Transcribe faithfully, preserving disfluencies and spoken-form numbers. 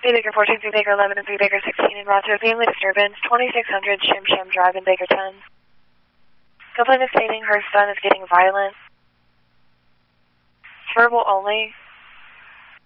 B Baker fourteen, B Baker eleven, and B Baker sixteen in Roger. Family disturbance, twenty-six hundred Shim Shim Drive in Bakerton. Complainant stating her son is getting violent. Verbal only.